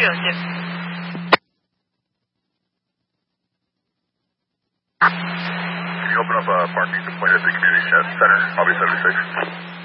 Joseph. Can you open up a parking point at the community center, Hobby 76?